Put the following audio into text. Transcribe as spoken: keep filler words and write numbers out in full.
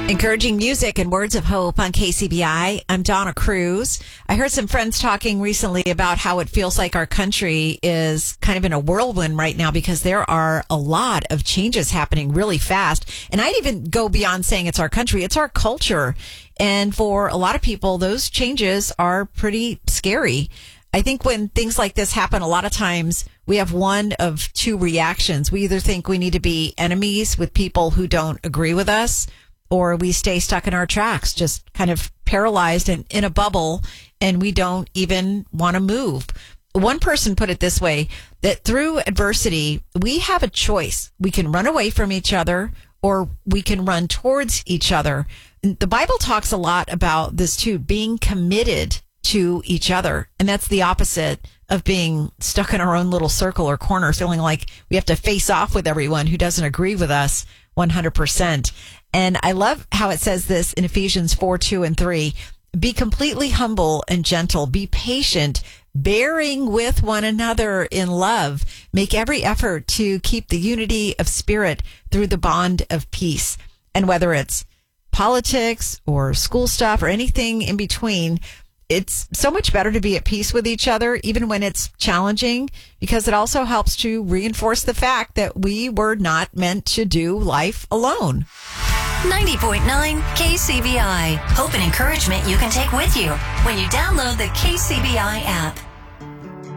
Encouraging music and words of hope on K C B I. I'm Donna Cruz. I heard some friends talking recently about how it feels like our country is kind of in a whirlwind right now because there are a lot of changes happening really fast. And I'd even go beyond saying it's our country, it's our culture. And for a lot of people, those changes are pretty scary. I think when things like this happen, a lot of times we have one of two reactions. We either think we need to be enemies with people who don't agree with us, or we stay stuck in our tracks, just kind of paralyzed and in a bubble, and we don't even want to move. One person put it this way, that through adversity, we have a choice. We can run away from each other, or we can run towards each other. The Bible talks a lot about this too, being committed to each other. And that's the opposite of being stuck in our own little circle or corner, feeling like we have to face off with everyone who doesn't agree with us one hundred percent. And I love how it says this in Ephesians four, two, and three. Be completely humble and gentle. Be patient, bearing with one another in love. Make every effort to keep the unity of spirit through the bond of peace. And whether it's politics or school stuff or anything in between, it's so much better to be at peace with each other, even when it's challenging, because it also helps to reinforce the fact that we were not meant to do life alone. ninety point nine K C B I. Hope and encouragement you can take with you when you download the K C B I app.